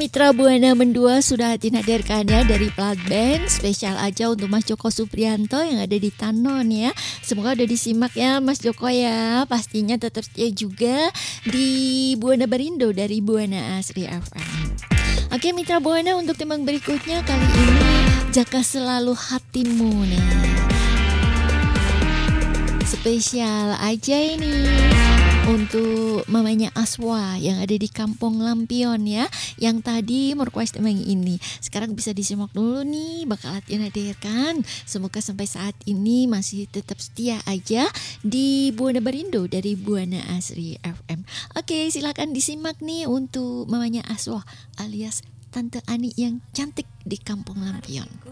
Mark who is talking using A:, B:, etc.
A: Mitra Buana Mendua sudah hadirkan ya dari plat band spesial aja untuk Mas Joko Suprianto yang ada di Tanon ya. Semoga udah disimak ya Mas Joko ya. Pastinya tetap setia juga di Buana Berindo dari Buana Asri FM. Oke Mitra Buana, untuk tema berikutnya kali ini jaga selalu hatimu nih. Spesial aja ini untuk mamanya Aswa yang ada di Kampung Lampion ya, yang tadi merequest emang ini. Sekarang bisa disimak dulu nih, bakal latihan hadirkan. Semoga sampai saat ini masih tetap setia aja di Buana Berindo dari Buana Asri FM. Oke, silakan disimak nih untuk mamanya Aswa alias Tante Ani yang cantik di Kampung Lampion.